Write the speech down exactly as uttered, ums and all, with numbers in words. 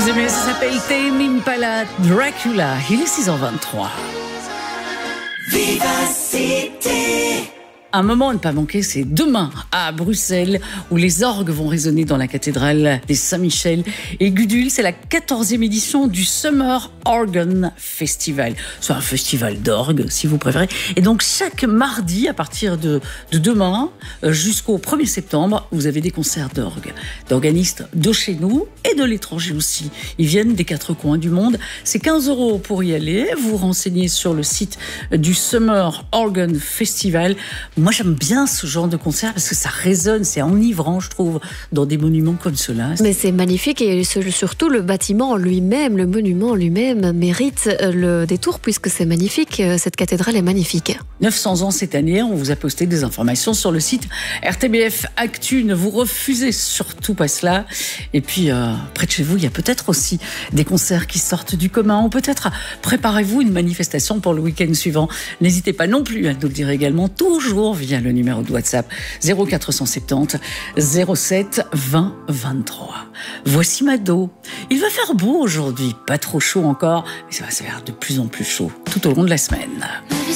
Vous aimez, ça s'appelle Tame Impala Dracula. Il est six heures vingt-trois. Vivacité. Un moment à ne pas manquer, c'est demain à Bruxelles, où les orgues vont résonner dans la cathédrale des Saint-Michel et Gudule. C'est la quatorzième édition du Summer Organ Festival. C'est un festival d'orgues, si vous préférez. Et donc, chaque mardi, à partir de, de demain jusqu'au premier septembre, vous avez des concerts d'orgues, d'organistes de chez nous et de l'étranger aussi. Ils viennent des quatre coins du monde. C'est quinze euros pour y aller. Vous vous renseignez sur le site du Summer Organ Festival. Moi, j'aime bien ce genre de concert parce que ça résonne, c'est enivrant, je trouve, dans des monuments comme ceux-là. Mais c'est magnifique et surtout le bâtiment lui-même, le monument lui-même mérite le détour puisque c'est magnifique. Cette cathédrale est magnifique. neuf cents ans cette année, on vous a posté des informations sur le site R T B F Actu. Ne vous refusez surtout pas cela. Et puis, euh, près de chez vous, il y a peut-être aussi des concerts qui sortent du commun ou peut-être préparez-vous une manifestation pour le week-end suivant. N'hésitez pas non plus à nous le dire également, toujours via le numéro de WhatsApp zéro quatre cent soixante-dix zéro sept vingt vingt-trois. Voici Mado. Il va faire beau aujourd'hui, pas trop chaud encore, mais ça va se faire de plus en plus chaud tout au long de la semaine.